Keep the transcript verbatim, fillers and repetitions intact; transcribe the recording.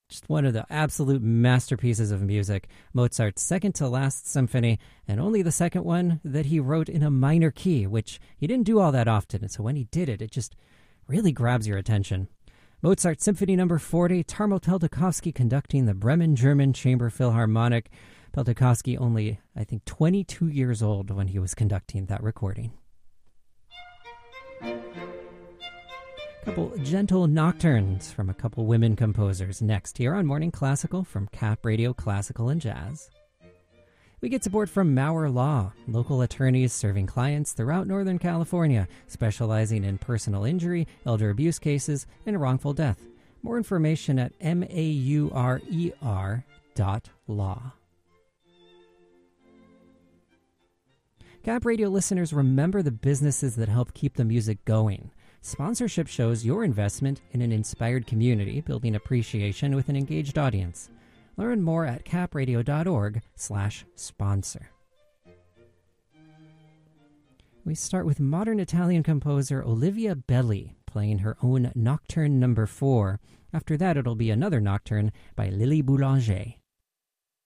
Just one of the absolute masterpieces of music, Mozart's second-to-last symphony, and only the second one that he wrote in a minor key, which he didn't do all that often, and so when he did it, it just really grabs your attention. Mozart Symphony Number forty, Tarmo Peltokovsky conducting the Bremen German Chamber Philharmonic. Peltokovsky only, I think, twenty-two years old when he was conducting that recording. Couple gentle nocturnes from a couple women composers next here on Morning Classical from Cap Radio Classical and Jazz. We get support from Maurer Law, local attorneys serving clients throughout Northern California, specializing in personal injury, elder abuse cases, and wrongful death. More information at M A U R E R dot law. Cap Radio listeners, remember the businesses that help keep the music going. Sponsorship shows your investment in an inspired community, building appreciation with an engaged audience. Learn more at capradio.org slash sponsor. We start with modern Italian composer Olivia Belli playing her own Nocturne Number four. After that, it'll be another nocturne by Lily Boulanger.